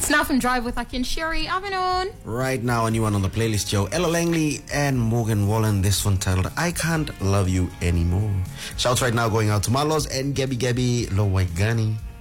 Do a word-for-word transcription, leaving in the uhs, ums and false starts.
Snuff and Drive with Akin Sherry. Afternoon. Right now, a new one on the playlist, Joe. Ella Langley and Morgan Wallen. This one titled I Can't Love You Anymore. Shouts right now going out to Marlos and Gabby Gabby Lowaigani.